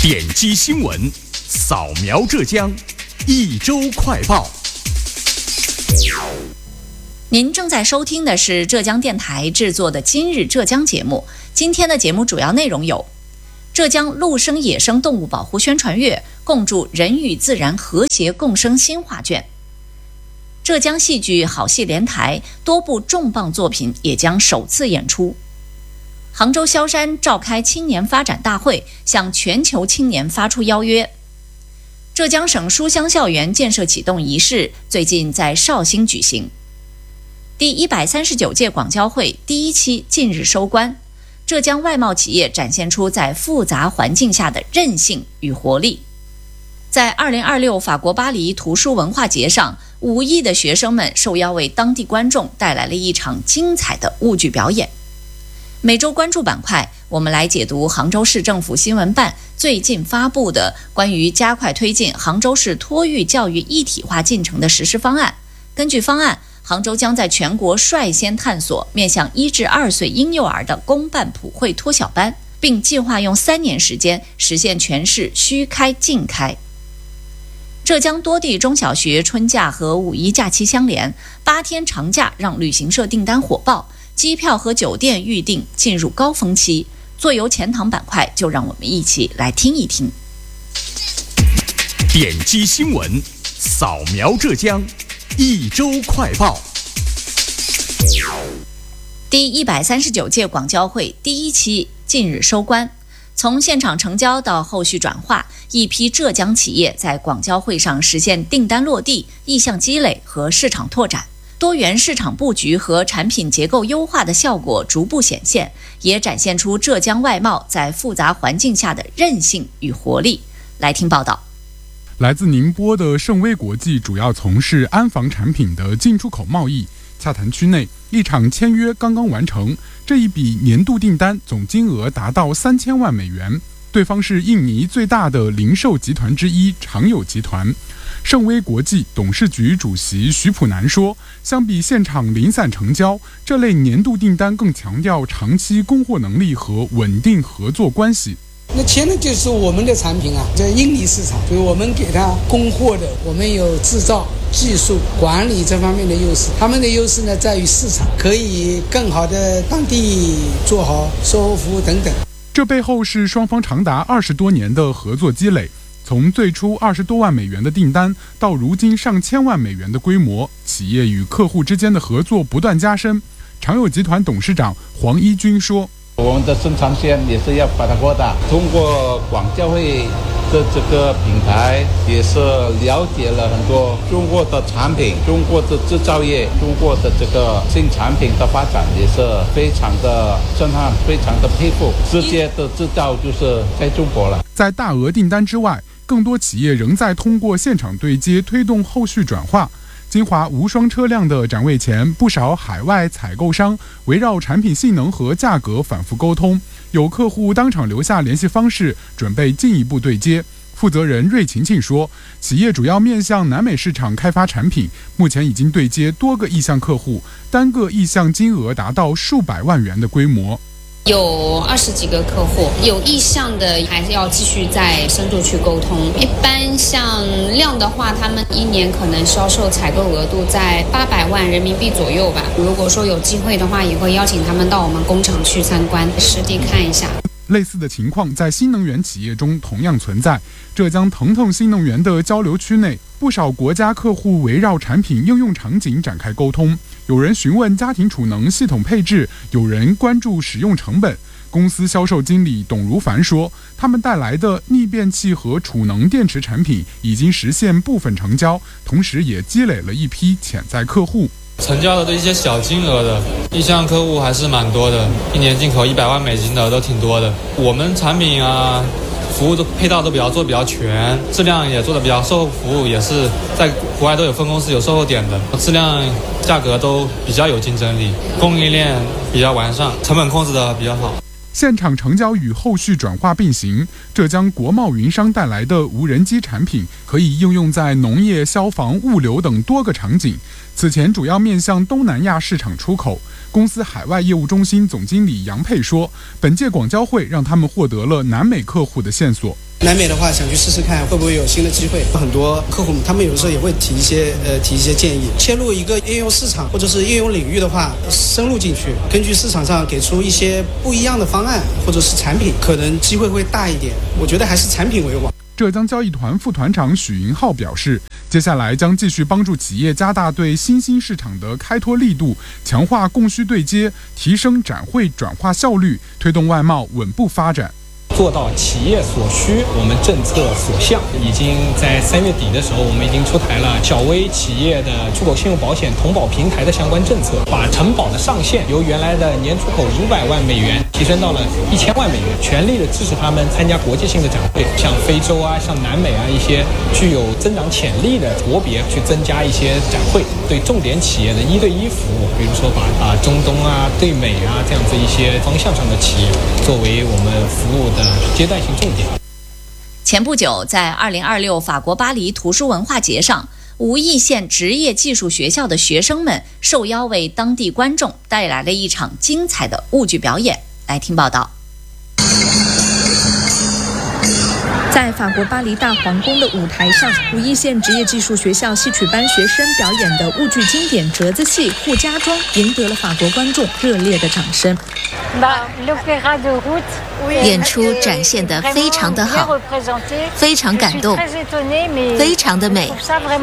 点击新闻，扫描浙江，一周快报。 您正在收听的是浙江电台制作的今日浙江节目。今天的节目主要内容有：浙江陆生野生动物保护宣传月，共筑人与自然和谐共生新画卷；浙江戏剧好戏连台，多部重磅作品也将首次演出。杭州萧山召开青年发展大会，向全球青年发出邀约。浙江省书香校园建设启动仪式最近在绍兴举行。第139届广交会第1期近日收官，浙江外贸企业展现出在复杂环境下的韧性与活力。在2026法国巴黎图书文化节上，5亿的学生们受邀为当地观众带来了一场精彩的物剧表演。每周关注板块，我们来解读杭州市政府新闻办最近发布的关于加快推进杭州市托育教育一体化进程的实施方案。根据方案，杭州将在全国率先探索面向1至2岁婴幼儿的公办普惠托小班，并计划用3年时间实现全市虚开尽开。浙江多地中小学春假和五一假期相连，8天长假让旅行社订单火爆，机票和酒店预订进入高峰期。坐游钱塘板块，就让我们一起来听一听。 点击新闻，扫描浙江，一周快报。 第139届广交会第1期近日收官，从现场成交到后续转化，一批浙江企业在广交会上实现订单落地、意向积累和市场拓展。多元市场布局和产品结构优化的效果逐步显现，也展现出浙江外贸在复杂环境下的韧性与活力。来听报道。 来自宁波的盛威国际主要从事安防产品的进出口贸易，洽谈区内一场签约刚刚完成，这一笔年度订单总金额达到3000万美元，对方是印尼最大的零售集团之一长友集团。盛威国际董事局主席徐普南说，相比现场零散成交，这类年度订单更强调长期供货能力和稳定合作关系。 那签的就是我们的产品啊，在印尼市场，所以我们给他供货的，我们有制造、技术、管理这方面的优势。他们的优势呢，在于市场，可以更好的当地做好售后服务等等。 这背后是双方长达20多年的合作积累。从最初20多万美元的订单，到如今上千万美元的规模，企业与客户之间的合作不断加深。长友集团董事长黄一军说， 我们的生产线也是要把它扩大，通过广交会的这个平台，也是了解了很多中国的产品、中国的制造业、中国的这个新产品的发展，也是非常的震撼，非常的佩服。世界的制造就是在中国了。 在大额订单之外，更多企业仍在通过现场对接推动后续转化。金华无双车辆的展位前，不少海外采购商围绕产品性能和价格反复沟通，有客户当场留下联系方式，准备进一步对接。负责人瑞晴晴说，企业主要面向南美市场开发产品，目前已经对接多个意向客户，单个意向金额达到数百万元的规模。 有20几个客户，有意向的还是要继续再深度去沟通。一般像量的话，他们1年可能销售采购额度在800万人民币左右吧。如果说有机会的话，也会邀请他们到我们工厂去参观，实地看一下。 类似的情况在新能源企业中同样存在。浙江腾腾新能源的交流区内，不少国家客户围绕产品应用场景展开沟通，有人询问家庭储能系统配置，有人关注使用成本。公司销售经理董如凡说，他们带来的逆变器和储能电池产品已经实现部分成交，同时也积累了一批潜在客户。 成交的一些小金额的意向客户还是蛮多的，一年进口100万美金的都挺多的。我们产品啊，服务的配套都做得比较全，质量也做得比较，售后服务也是在国外都有分公司有售后点的，质量价格都比较有竞争力，供应链比较完善，成本控制的比较好。 现场成交与后续转化并行，浙江国贸云商带来的无人机产品可以应用在农业、消防、物流等多个场景。此前主要面向东南亚市场出口。公司海外业务中心总经理杨佩说，本届广交会让他们获得了南美客户的线索。 南美的话想去试试看会不会有新的机会，很多客户他们有的时候也会提一些建议，切入一个应用市场或者是应用领域的话，深入进去，根据市场上给出一些不一样的方案或者是产品，可能机会会大一点。我觉得还是产品为王。 浙江交易团副团长许云浩表示，接下来将继续帮助企业加大对新兴市场的开拓力度，强化供需对接，提升展会转化效率，推动外贸稳步发展。 做到企业所需，我们政策所向。已经在3月底的时候，我们已经出台了小微企业的出口信用保险同保平台的相关政策，把承保的上限由原来的年出口500万美元提升到了1000万美元，全力的支持他们参加国际性的展会，像非洲啊、像南美啊一些具有增长潜力的国别去增加一些展会，对重点企业的1对1服务，比如说把中东啊、对美啊这样子一些方向上的企业作为我们服务的阶段性重点。 前不久，在2026法国巴黎图书文化节上，无意县职业技术学校的学生们受邀为当地观众带来了一场精彩的物剧表演。来听报道。 在法国巴黎大皇宫的舞台上，无意县职业技术学校戏曲班学生表演的物剧经典折子戏《扈家庄》赢得了法国观众热烈的掌声。 演出展现得非常的好，非常感动，非常的美。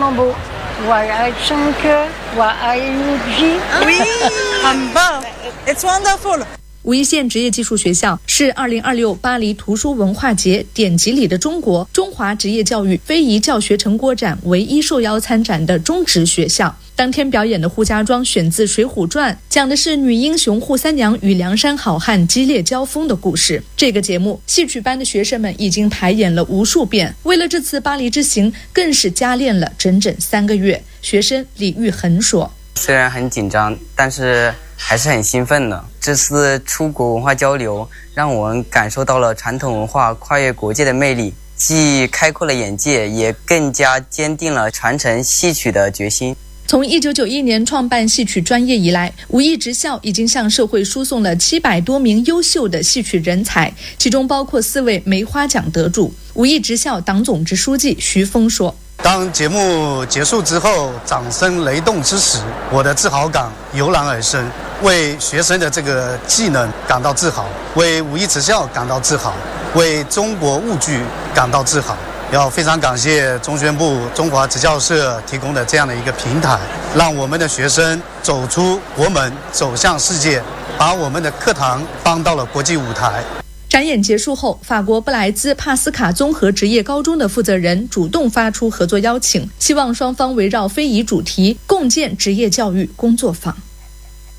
It's wonderful. 无意县职业技术学校是2026巴黎图书文化节典籍里的中国中华职业教育非遗教学成果展唯一受邀参展的中职学校。当天表演的《扈家庄》选自《水浒传》，讲的是女英雄扈三娘与梁山好汉激烈交锋的故事。这个节目，戏曲班的学生们已经排演了无数遍，为了这次巴黎之行，更是加练了整整3个月。学生李玉恒说：“ 虽然很紧张，但是还是很兴奋的。这次出国文化交流，让我们感受到了传统文化跨越国界的魅力，既开阔了眼界，也更加坚定了传承戏曲的决心。” 从1991年创办戏曲专业以来，无意职校已经向社会输送了700多名优秀的戏曲人才，其中包括4位梅花奖得主。无意职校党总支书记徐峰说：“ 当节目结束之后，掌声雷动之时，我的自豪感油然而生，为学生的这个技能感到自豪，为无意职校感到自豪，为中国物剧感到自豪。要非常感谢中宣部中华职教社提供的这样的一个平台，让我们的学生走出国门，走向世界，把我们的课堂搬到了国际舞台。” 展演结束后，法国布莱兹帕斯卡综合职业高中的负责人主动发出合作邀请，希望双方围绕非遗主题共建职业教育工作坊。